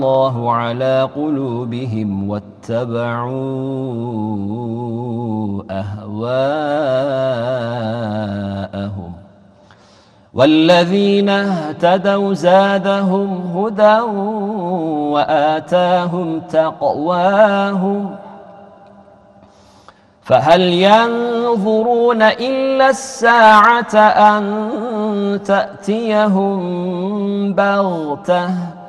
الله على قلوبهم واتبعوا أهواءهم والذين اهتدوا زادهم هدى وآتاهم تقواهم فهل ينظرون إلا الساعة أن تأتيهم بغتة